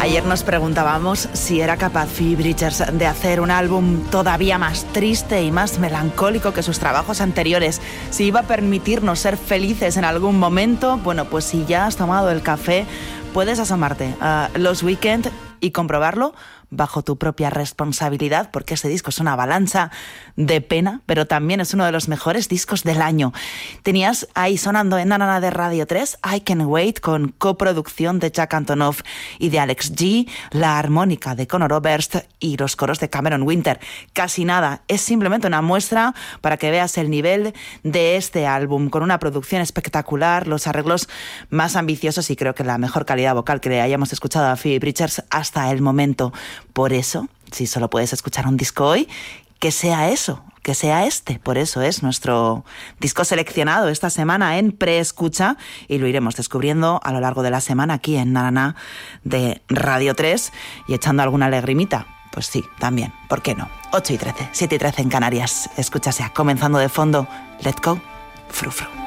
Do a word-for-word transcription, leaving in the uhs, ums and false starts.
Ayer nos preguntábamos si era capaz Phoebe Bridgers de hacer un álbum todavía más triste y más melancólico que sus trabajos anteriores, si iba a permitirnos ser felices en algún momento. Bueno, pues si ya has tomado el café, puedes asomarte a Los Weeknd y comprobarlo bajo tu propia responsabilidad, porque este disco es una avalancha de pena, pero también es uno de los mejores discos del año. Tenías ahí sonando en Nanana de Radio tres, I Can Wait, con coproducción de Jack Antonoff y de Alex G, la armónica de Conor Oberst y los coros de Cameron Winter. Casi nada, es simplemente una muestra para que veas el nivel de este álbum, con una producción espectacular, los arreglos más ambiciosos y creo que la mejor calidad vocal que le hayamos escuchado a Phoebe Bridgers hasta el momento. Por eso, si solo puedes escuchar un disco hoy, que sea eso, que sea este. Por eso es nuestro disco seleccionado esta semana en Preescucha y lo iremos descubriendo a lo largo de la semana aquí en Nananá de Radio tres y echando alguna lagrimita. Pues sí, también, ¿por qué no? ocho y trece, siete y trece en Canarias. Escúchase, comenzando de fondo, Let Go, Frou Frou.